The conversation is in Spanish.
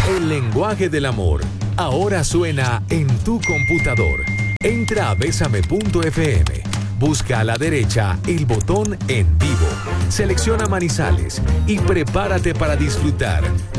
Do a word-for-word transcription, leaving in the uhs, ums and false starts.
El lenguaje del amor ahora suena en tu computador. Entra a besame punto f m. Busca a la derecha el botón En Vivo. Selecciona Manizales y prepárate para disfrutar